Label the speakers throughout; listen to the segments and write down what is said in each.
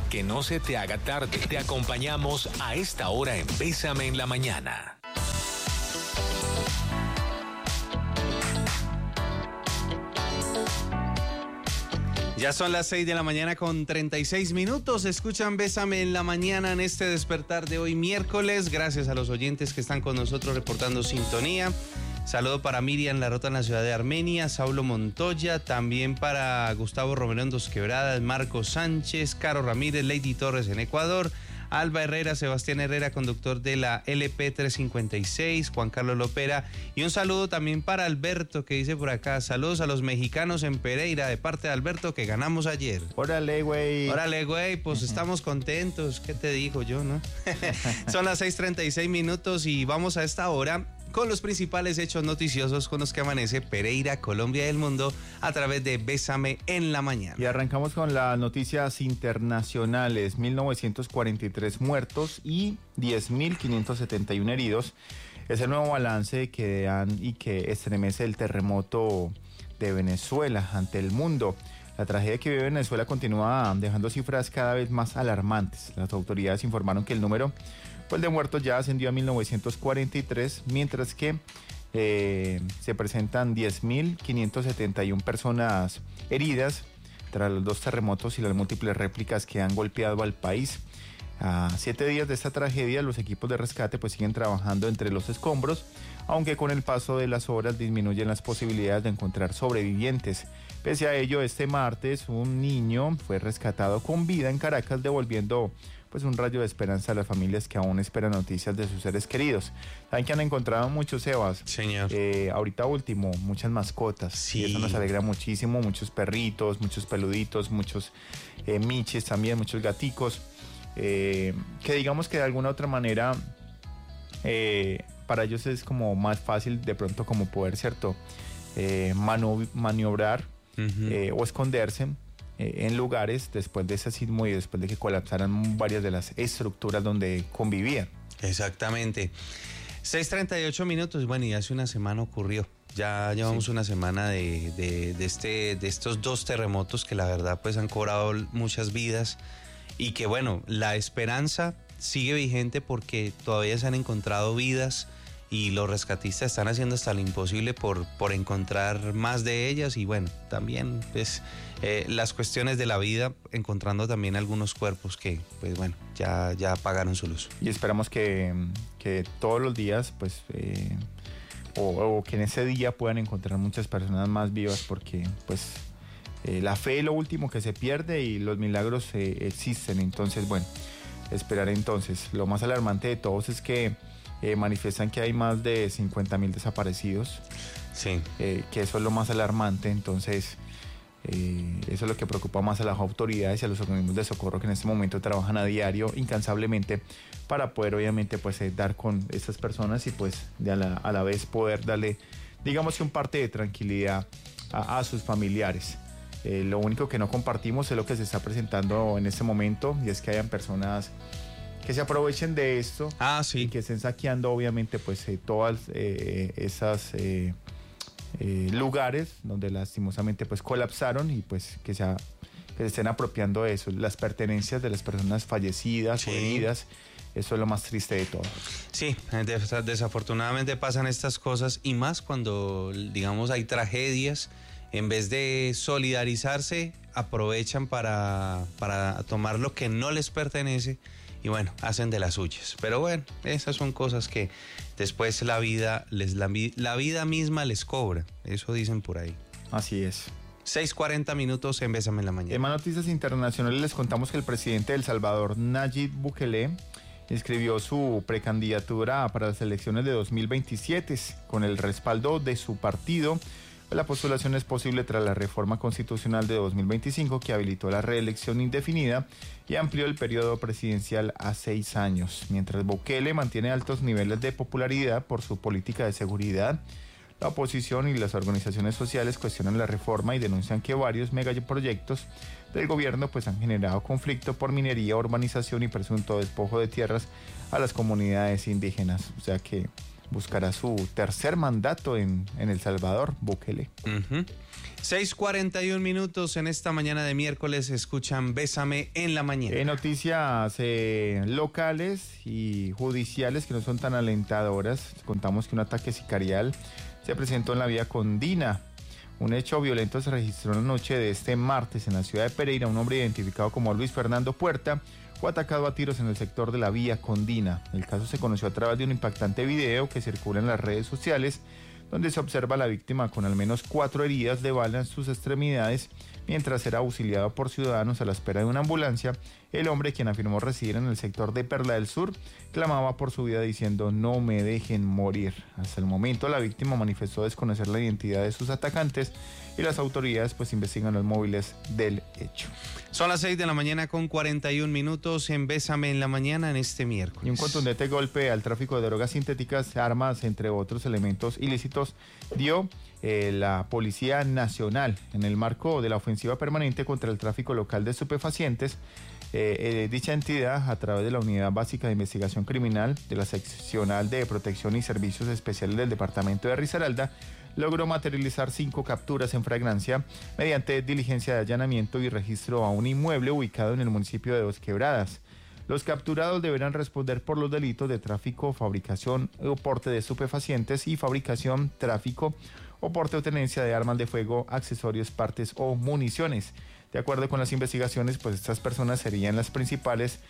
Speaker 1: que no se te haga tarde. Te acompañamos a esta hora en Bésame en la Mañana.
Speaker 2: Ya son las 6 de la mañana con 36 minutos. Escuchan Bésame en la Mañana en este despertar de hoy miércoles. Gracias a los oyentes que están con nosotros reportando sintonía. Saludo para Miriam Larrota en la ciudad de Armenia, Saulo Montoya, también para Gustavo Romero en Dos Quebradas, Marco Sánchez, Caro Ramírez, Lady Torres en Ecuador, Alba Herrera, Sebastián Herrera, conductor de la LP 356, Juan Carlos Lopera, y un saludo también para Alberto, que dice por acá: saludos a los mexicanos en Pereira, de parte de Alberto, que ganamos ayer.
Speaker 3: Órale, güey.
Speaker 2: Órale, güey, pues estamos contentos. ¿Qué te digo yo, no? Son las 6:36 minutos y vamos a esta hora con los principales hechos noticiosos con los que amanece Pereira, Colombia y el mundo a través de Bésame en la Mañana.
Speaker 3: Y arrancamos con las noticias internacionales. 1943 muertos y 10.571 heridos. Es el nuevo balance que dan y que estremece el terremoto de Venezuela ante el mundo. La tragedia que vive Venezuela continúa dejando cifras cada vez más alarmantes. Las autoridades informaron que el número de muertos ya ascendió a 1943, mientras que se presentan 10.571 personas heridas tras los dos terremotos y las múltiples réplicas que han golpeado al país. A 7 días de esta tragedia, los equipos de rescate siguen trabajando entre los escombros, aunque con el paso de las horas disminuyen las posibilidades de encontrar sobrevivientes. Pese a ello, este martes un niño fue rescatado con vida en Caracas, devolviendo un rayo de esperanza a las familias que aún esperan noticias de sus seres queridos. Saben que han encontrado muchos, Sebas.
Speaker 2: Señor.
Speaker 3: Ahorita último, muchas mascotas.
Speaker 2: Sí.
Speaker 3: Y eso nos alegra muchísimo. Muchos perritos, muchos peluditos, muchos miches también, muchos gaticos. Que digamos que de alguna otra manera para ellos es como más fácil de pronto como poder, ¿cierto? Maniobrar o esconderse en lugares después de ese sismo y después de que colapsaran varias de las estructuras donde convivían.
Speaker 2: Exactamente. 6:38 minutos. Bueno, y hace una semana ocurrió. Ya llevamos una semana de estos dos terremotos que la verdad han cobrado muchas vidas y que bueno, la esperanza sigue vigente porque todavía se han encontrado vidas y los rescatistas están haciendo hasta lo imposible por encontrar más de ellas y bueno, también las cuestiones de la vida, encontrando también algunos cuerpos que ya apagaron su luz.
Speaker 3: Y esperamos que todos los días o que en ese día puedan encontrar muchas personas más vivas, porque la fe es lo último que se pierde y los milagros existen. Entonces esperar entonces. Lo más alarmante de todos es que manifiestan que hay más de 50.000 desaparecidos.
Speaker 2: Sí.
Speaker 3: Que eso es lo más alarmante. Entonces eso es lo que preocupa más a las autoridades y a los organismos de socorro que en este momento trabajan a diario incansablemente para poder obviamente dar con estas personas y a la vez poder darle, digamos que un parte de tranquilidad a sus familiares. Lo único que no compartimos es lo que se está presentando en este momento, y es que hayan personas que se aprovechen de esto y que estén saqueando obviamente todas esas lugares donde lastimosamente colapsaron y que se estén apropiando de eso, las pertenencias de las personas fallecidas o heridas. Eso es lo más triste de todo.
Speaker 2: Sí, desafortunadamente pasan estas cosas y más cuando digamos hay tragedias. En vez de solidarizarse, aprovechan para tomar lo que no les pertenece y hacen de las suyas. Pero esas son cosas que después la vida misma les cobra. Eso dicen por ahí.
Speaker 3: Así es.
Speaker 2: 6:40 minutos en Bésame en la Mañana.
Speaker 3: En más noticias internacionales les contamos que el presidente de El Salvador, Nayib Bukele, inscribió su precandidatura para las elecciones de 2027 con el respaldo de su partido. La postulación es posible tras la reforma constitucional de 2025 que habilitó la reelección indefinida y amplió el periodo presidencial a 6 años. Mientras Bukele mantiene altos niveles de popularidad por su política de seguridad, la oposición y las organizaciones sociales cuestionan la reforma y denuncian que varios megaproyectos del gobierno han generado conflicto por minería, urbanización y presunto despojo de tierras a las comunidades indígenas. O sea que buscará su tercer mandato en El Salvador, Bukele.
Speaker 2: 6:41 minutos en esta mañana de miércoles. Escuchan Bésame en la mañana.
Speaker 3: Noticias locales y judiciales que no son tan alentadoras. Contamos que un ataque sicarial se presentó en la vía Condina. Un hecho violento se registró la noche de este martes en la ciudad de Pereira. Un hombre identificado como Luis Fernando Puerta fue atacado a tiros en el sector de la vía Condina. El caso se conoció a través de un impactante video que circula en las redes sociales, donde se observa a la víctima con al menos 4 heridas de bala en sus extremidades, mientras era auxiliado por ciudadanos a la espera de una ambulancia. El hombre, quien afirmó residir en el sector de Perla del Sur, clamaba por su vida diciendo: "No me dejen morir". Hasta el momento, la víctima manifestó desconocer la identidad de sus atacantes y las autoridades pues investigan los móviles del hecho.
Speaker 2: Son las 6:41 minutos en Bésame en la mañana en este miércoles.
Speaker 3: Y un contundente golpe al tráfico de drogas sintéticas, armas, entre otros elementos ilícitos, dio la Policía Nacional en el marco de la ofensiva permanente contra el tráfico local de estupefacientes. Dicha entidad, a través de la Unidad Básica de Investigación Criminal de la Seccional de Protección y Servicios Especiales del Departamento de Risaralda, logró materializar 5 capturas en flagrancia mediante diligencia de allanamiento y registro a un inmueble ubicado en el municipio de Dos Quebradas. Los capturados deberán responder por los delitos de tráfico, fabricación o porte de estupefacientes y fabricación, tráfico o porte o tenencia de armas de fuego, accesorios, partes o municiones. De acuerdo con las investigaciones, pues estas personas serían las principales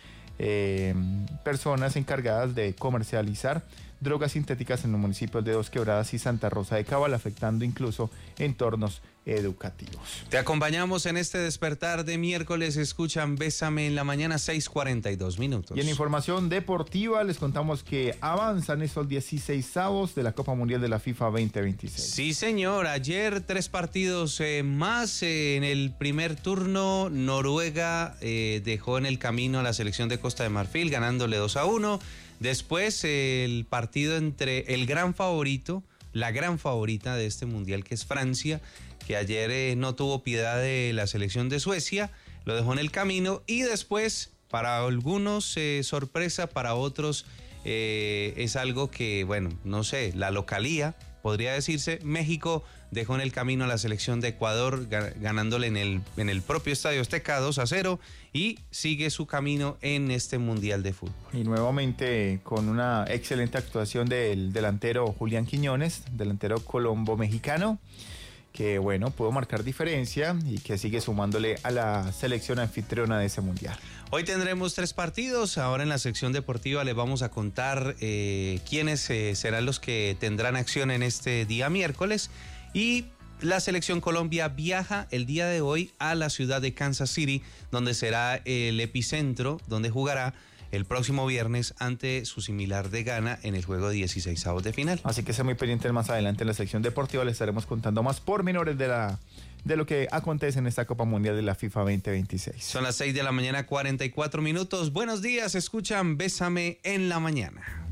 Speaker 3: personas encargadas de comercializar drogas sintéticas en los municipios de Dos Quebradas y Santa Rosa de Cabal, afectando incluso entornos educativos.
Speaker 2: Te acompañamos en este despertar de miércoles. Escuchan Bésame en la mañana, 6:42 minutos.
Speaker 3: Y en información deportiva les contamos que avanzan estos 16avos de la Copa Mundial de la FIFA 2026.
Speaker 2: Sí, señor. Ayer 3 partidos más. En el primer turno, Noruega dejó en el camino a la selección de Costa de Marfil, ganándole 2-1. Después, el partido entre el gran favorito, la gran favorita de este mundial, que es Francia, que ayer no tuvo piedad de la selección de Suecia, lo dejó en el camino. Y después, para algunos sorpresa, para otros es algo que, bueno, no sé, la localía, podría decirse. México dejó en el camino a la selección de Ecuador, ganándole en el propio Estadio Azteca 2-0, y sigue su camino en este Mundial de Fútbol.
Speaker 3: Y nuevamente con una excelente actuación del delantero Julián Quiñones, delantero colombo-mexicano, que bueno, pudo marcar diferencia y que sigue sumándole a la selección anfitriona de ese mundial.
Speaker 2: Hoy tendremos 3 partidos. Ahora en la sección deportiva les vamos a contar quiénes serán los que tendrán acción en este día miércoles. Y la selección Colombia viaja el día de hoy a la ciudad de Kansas City, donde será el epicentro, donde jugará el próximo viernes ante su similar de Ghana en el juego de 16avos de final.
Speaker 3: Así que sea muy pendiente más adelante en la sección deportiva. Les estaremos contando más pormenores de lo que acontece en esta Copa Mundial de la FIFA 2026.
Speaker 2: Son las 6:44 minutos. Buenos días, escuchan Bésame en la mañana.